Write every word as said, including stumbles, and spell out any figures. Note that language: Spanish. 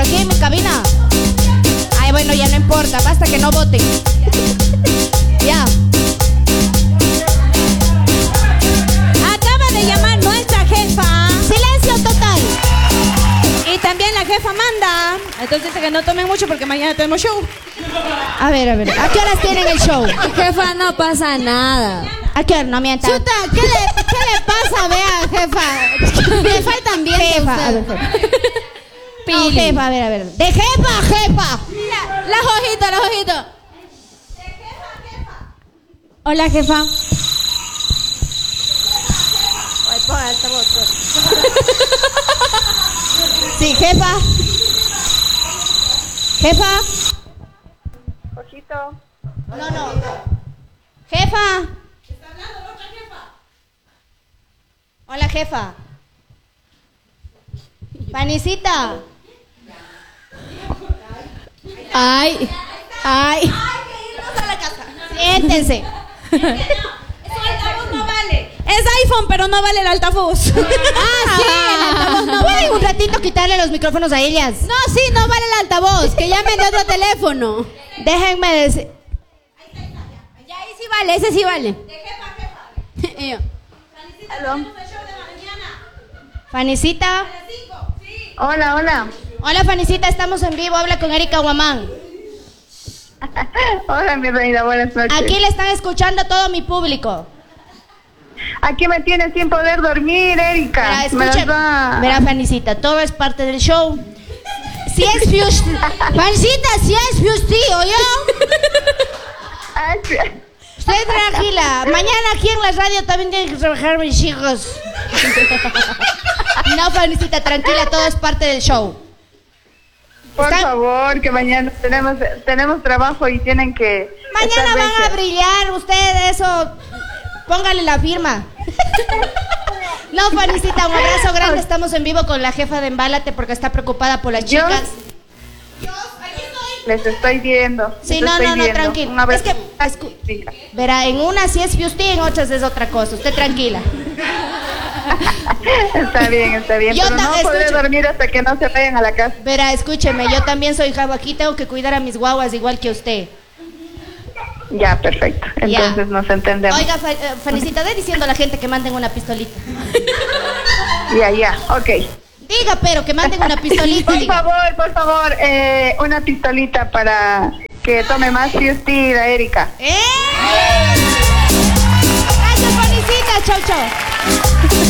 aquí en mi cabina. Ay, bueno, ya no importa, basta que no voten. Ya. Acaba de llamar nuestra jefa. Silencio total. Y también la jefa manda. Entonces dice que no tomen mucho porque mañana tenemos show. A ver, a ver, ¿a qué horas tienen el show? Jefa, no pasa nada. ¿A qué hora? No mientan. Chuta, ¿qué le, qué le pasa? Vea, jefa. Le faltan bien Jefa, a ver, jefa. No, jefa, a ver, a ver. De jefa, jefa. La, las hojitas, las hojitas. Hola, jefa. Ay, pon altavoz, pon. Sí, jefa. Jefa. Ojito. No, no. Jefa. Está hablando la otra jefa. Hola, jefa. Panicita. Ay, ay. Siéntense. Eso altavoz no vale. Es iPhone, pero no vale el altavoz. Ah, sí, el altavoz no ¿Pueden vale. un ratito quitarle los micrófonos a ellas? No, sí, no vale el altavoz. Que llamen de otro teléfono. Déjenme decir. Ya ahí sí vale, ese sí vale. Yo. Aló. Fanicita. Hola, hola. Hola, Fanicita, estamos en vivo. Habla con Erika Guamán. Hola, mi reina, buenas noches. Aquí le están escuchando todo mi público. Aquí me tienes sin poder dormir, Erika. Verá, Me escuchen. las va- Verá, Fanicita, todo es parte del show. Si es fius... Fanicita, si es fius tío, ¿yo? Ay, sí. Usted tranquila. Mañana aquí en la radio también tienen que trabajar mis hijos. No, Fanicita, tranquila, todo es parte del show. Por Están- favor, que mañana tenemos tenemos trabajo y tienen que... Mañana estar van a regias. brillar, usted eso, póngale la firma. No, Fanicita, un abrazo grande, estamos en vivo con la jefa de Embálate porque está preocupada por las Dios. chicas. Les estoy viendo. Sí, les no, estoy no, no, viendo. tranquilo. Un abrazo. Es que, escu- Chica. verá, en una sí es Fiusti, en otras es otra cosa, usted tranquila. Está bien, está bien. Yo Pero ta- no podré escucha. dormir hasta que no se vayan a la casa. Verá, escúcheme, yo también soy java, aquí tengo que cuidar a mis guaguas igual que usted. Ya, perfecto. Ya. Entonces nos entendemos. Oiga, Fa- eh, Felicita, ve diciendo a la gente que manden una pistolita. Ya, ya, ok. Diga, pero que manden una pistolita. Por diga. favor, por favor, eh, una pistolita para que tome más fiesti la Erika. ¡Eh! Gracias, Felicita, chau, chau.